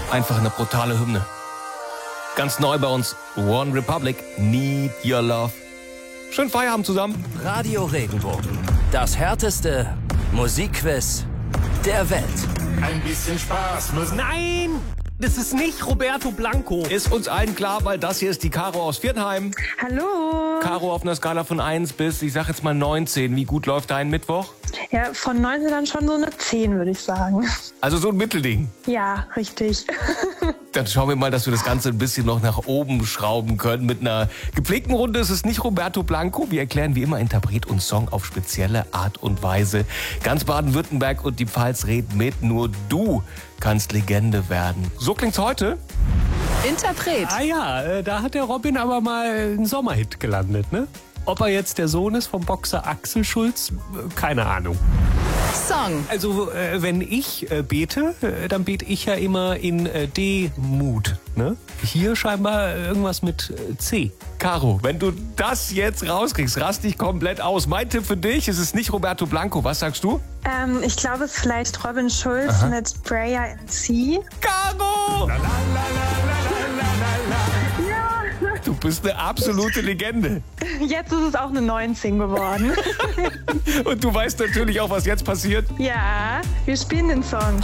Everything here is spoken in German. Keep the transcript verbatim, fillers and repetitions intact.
Einfach eine brutale Hymne. Ganz neu bei uns, One Republic, Need Your Love. Schönen Feierabend zusammen. Radio Regenbogen, das härteste Musikquiz der Welt. Ein bisschen Spaß muss... Nein, das ist nicht Roberto Blanco. Ist uns allen klar, weil das hier ist die Caro aus Viertenheim. Hallo. Caro auf einer Skala von eins bis, ich sag jetzt mal neunzehn. Wie gut läuft dein Mittwoch? Ja, von neunzehn dann schon so eine zehn, würde ich sagen. Also so ein Mittelding. Ja, richtig. Dann schauen wir mal, dass wir das Ganze ein bisschen noch nach oben schrauben können. Mit einer gepflegten Runde ist es nicht Roberto Blanco. Wir erklären wie immer Interpret und Song auf spezielle Art und Weise. Ganz Baden-Württemberg und die Pfalz reden mit. Nur du kannst Legende werden. So klingt's heute. Interpret. Ah ja, äh, da hat der Robin aber mal einen Sommerhit gelandet, ne? Ob er jetzt der Sohn ist vom Boxer Axel Schulz, äh, keine Ahnung. Song. Also, äh, wenn ich äh, bete, äh, dann bete ich ja immer in äh, D-Mut, ne? Hier scheinbar irgendwas mit äh, C. Caro, wenn du das jetzt rauskriegst, rast dich komplett aus. Mein Tipp für dich, es ist nicht Roberto Blanco. Was sagst du? Ähm, ich glaube, es ist vielleicht Robin Schulz Aha. mit Prayer in C. Caro! Du bist eine absolute Legende. Jetzt ist es auch eine neunzehn geworden. Und du weißt natürlich auch, was jetzt passiert. Ja, wir spielen den Song.